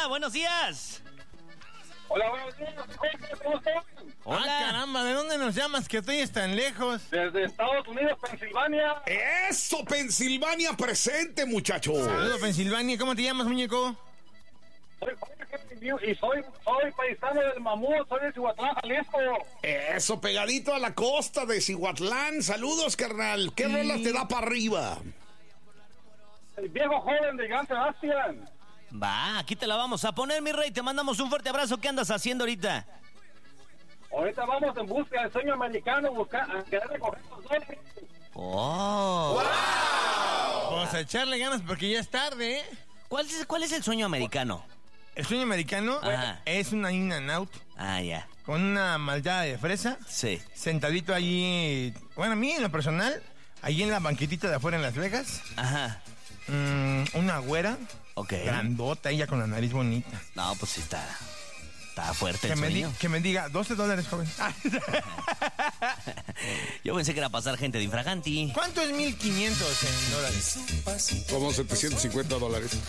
Hola, buenos días. Hola, buenos días. ¿Cómo están? Hola. Caramba, ¿de dónde nos llamas que tú oyes tan lejos? Desde Estados Unidos, Pensilvania. ¡Eso, Pensilvania presente, muchachos! Saludos, Pensilvania. ¿Cómo te llamas, muñeco? Soy Jorge y soy paisano del Mamut, soy de Cihuatlán, Jalisco. Eso, pegadito a la costa de Cihuatlán. Saludos, carnal. ¿Qué rolas te da para arriba? El viejo joven de Gran Sebastián. Va, aquí te la vamos a poner, mi rey. Te mandamos un fuerte abrazo. ¿Qué andas haciendo ahorita? Ahorita vamos en busca del sueño americano, a querer recoger los dólares. Oh. ¡Wow! Vamos a echarle ganas porque ya es tarde, ¿eh? ¿Cuál es el sueño americano? El sueño americano Ajá. es una in and out Ah, ya. con una malteada de fresa, Sí. sentadito allí. Bueno, a mí en lo personal, allí en la banquetita de afuera en Las Vegas, Ajá. una güera Ok. grandota, ella con la nariz bonita. No, pues sí está fuerte el Que sueño. me diga, $12, joven. Yo pensé que era pasar gente de infraganti. ¿Cuánto es $1,500 en dólares? Como $750.